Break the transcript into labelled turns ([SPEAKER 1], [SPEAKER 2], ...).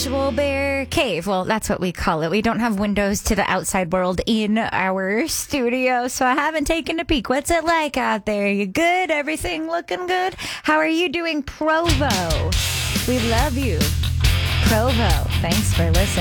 [SPEAKER 1] Actual bear cave. Well, that's what we call it. We don't have windows to the outside world in our studio, so I haven't taken a peek. What's it like out there? You good? Everything looking good? How are you doing, Provo? We love you. Provo, thanks for listening.